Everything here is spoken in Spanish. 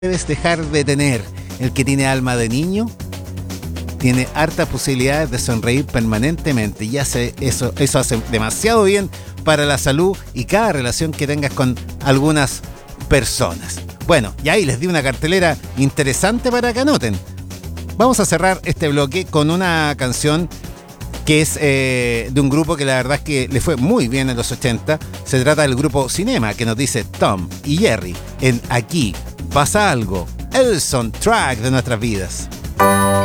debes dejar de tener. El que tiene alma de niño tiene hartas posibilidades de sonreír permanentemente y eso hace demasiado bien para la salud y cada relación que tengas con algunas personas. Bueno, y ahí les di una cartelera interesante para que anoten. Vamos a cerrar este bloque con una canción que es de un grupo que la verdad es que le fue muy bien en los 80. Se trata del grupo Cinema, que nos dice Tom y Jerry en Aquí pasa algo, el soundtrack de nuestras vidas.